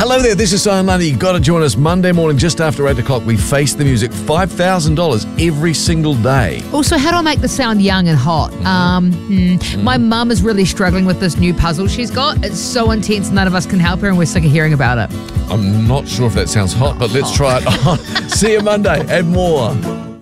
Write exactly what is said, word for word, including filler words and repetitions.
Hello there, this is Simon Lundy. You've got to join us Monday morning just after eight o'clock. We face the music, five thousand dollars every single day. Also, how do I make this sound young and hot? Mm-hmm. Um, hmm. mm. My mum is really struggling with this new puzzle she's got. It's so intense, none of us can help her, and we're sick of hearing about it. I'm not sure if that sounds hot, but let's try it on. See you Monday and more.